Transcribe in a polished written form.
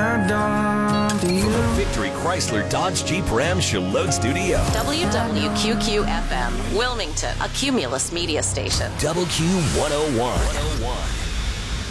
I don't From the Victory Chrysler Dodge Jeep Ram Charlotte Studio. WWQQ-FM, Wilmington, a Cumulus media station. WQ101.